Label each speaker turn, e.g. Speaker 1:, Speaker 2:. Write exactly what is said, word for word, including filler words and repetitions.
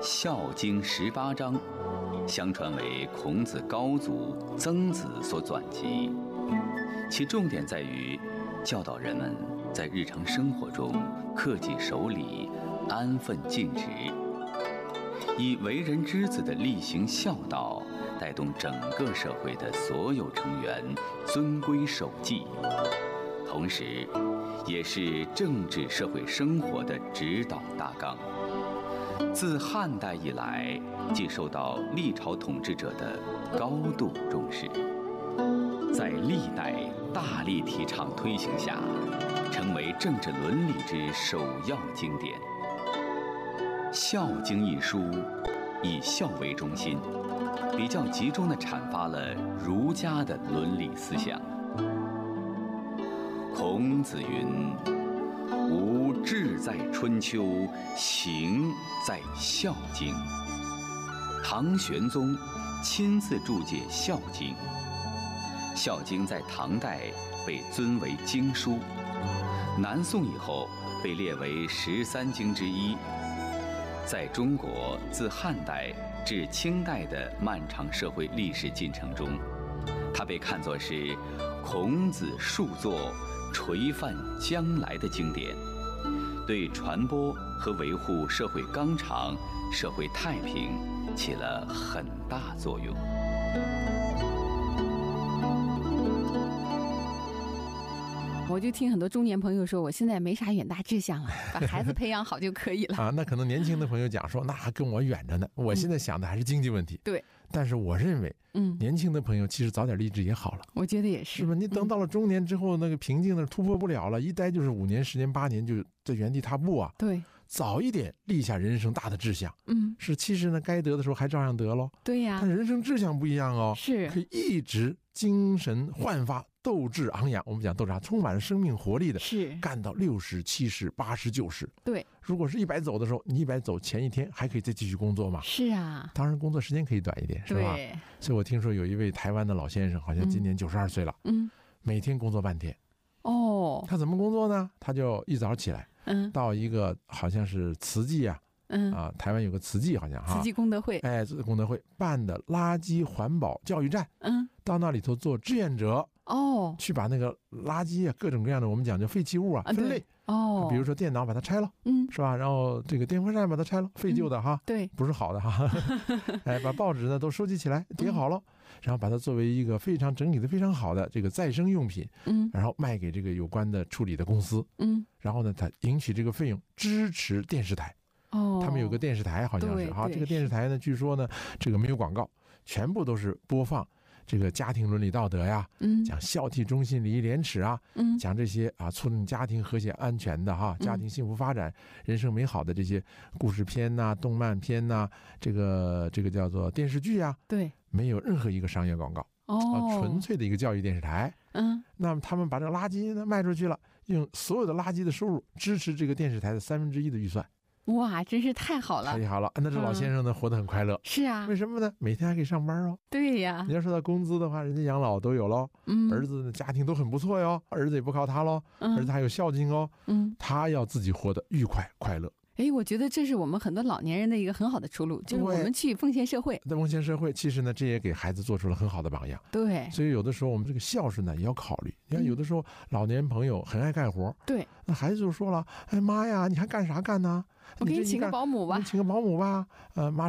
Speaker 1: 孝经》十八章，相传为孔子高祖、曾子所纂辑，其重点在于教导人们在日常生活中恪纪守礼、安分尽职，以为人之子的厉行孝道，带动整个社会的所有成员遵规守纪，同时也是政治社会生活的指导大纲。自汉代以来，即受到历朝统治者的高度重视，在历代大力提倡推行下，成为政治伦理之首要经典。《孝经》一书以孝为中心，比较集中地阐发了儒家的伦理思想。孔子云：吾志在春秋，行在孝经。唐玄宗亲自注解《孝经》，《孝经》在唐代被尊为经书，南宋以后被列为十三经之一。在中国自汉代至清代的漫长社会历史进程中，它被看作是孔子述作垂范将来的经典，对传播和维护社会纲常、社会太平起了很大作用。
Speaker 2: 我就听很多中年朋友说，我现在没啥远大志向了，把孩子培养好就可以了
Speaker 3: 啊。那可能年轻的朋友讲说，那跟我远着呢，我现在想的还是经济问题。嗯、
Speaker 2: 对，
Speaker 3: 但是我认为，嗯，年轻的朋友其实早点立志也好了。
Speaker 2: 我觉得也是，
Speaker 3: 是吧？你等到了中年之后，那个瓶颈呢突破不了了，一待就是五年、十年、八年，就在原地踏步啊。
Speaker 2: 对，
Speaker 3: 早一点立下人生大的志向，嗯，是其实呢，该得的时候还照样得喽。
Speaker 2: 对呀，
Speaker 3: 但人生志向不一样哦，
Speaker 2: 是
Speaker 3: 可以一直精神焕发。斗志昂扬，我们讲斗志啊，充满了生命活力的，是干到六十、七十、八十、九十。
Speaker 2: 对，
Speaker 3: 如果是一百走的时候，你一百走前一天还可以再继续工作嘛？
Speaker 2: 是啊，
Speaker 3: 当然工作时间可以短一点，是吧？
Speaker 2: 对。
Speaker 3: 所以我听说有一位台湾的老先生，好像今年九十二岁了，嗯，每天工作半天。哦，他怎么工作呢？他就一早起来，嗯，到一个好像是慈济啊。嗯啊，台湾有个慈济，好像哈，
Speaker 2: 慈济功德会，
Speaker 3: 哎，功德会办的垃圾环保教育站，嗯，到那里头做志愿者，哦，去把那个垃圾啊，各种各样的我们讲究废弃物啊分类，哦，比如说电脑把它拆了，嗯，是吧？然后这个电风扇把它拆了，废旧的哈，
Speaker 2: 对，
Speaker 3: 不是好的哈，哎，把报纸呢都收集起来叠好了，然后把它作为一个非常整理的非常好的这个再生用品，嗯，然后卖给这个有关的处理的公司，嗯，然后呢，他赢取这个费用支持电视台。哦，他们有个电视台，好像是哈。这个电视台呢，据说呢，这个没有广告，全部都是播放这个家庭伦理道德呀，嗯，讲孝悌忠信礼义廉耻啊，嗯，讲这些啊促进家庭和谐安全的哈，家庭幸福发展、嗯、人生美好的这些故事片呐、啊、动漫片呐、啊，这个这个叫做电视剧啊，
Speaker 2: 对，
Speaker 3: 没有任何一个商业广告。哦、啊，纯粹的一个教育电视台。嗯，那么他们把这个垃圾呢卖出去了，用所有的垃圾的收入支持这个电视台的三分之一的预算。
Speaker 2: 哇，真是太好了！
Speaker 3: 太好了，那这老先生呢、嗯、活得很快乐。
Speaker 2: 是啊，
Speaker 3: 为什么呢？每天还可以上班哦。
Speaker 2: 对呀，
Speaker 3: 你要说到工资的话，人家养老都有喽。嗯，儿子的家庭都很不错哟，儿子也不靠他喽，嗯、儿子还有孝敬哦。嗯，他要自己活得愉快快乐。
Speaker 2: 哎，我觉得这是我们很多老年人的一个很好的出路，就是我们去奉献社会。
Speaker 3: 在奉献社会，其实呢，这也给孩子做出了很好的榜样。
Speaker 2: 对，
Speaker 3: 所以有的时候我们这个孝顺呢也要考虑。你看，有的时候老年朋友很爱干活，
Speaker 2: 对，
Speaker 3: 那孩子就说了：“哎妈呀，你还干啥干呢？
Speaker 2: 我给你请个保姆吧，
Speaker 3: 你请个保姆吧。”呃，妈。